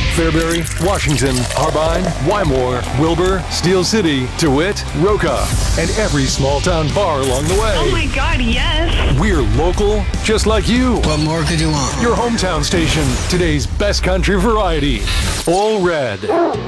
Fairbury, Washington, Harbine, Wymore, Wilbur, Steel City, DeWitt, Roca, and every small town bar along the way. Oh my God, yes. We're local, just like you. What more could you want? Your hometown station, today's best country variety. All Red.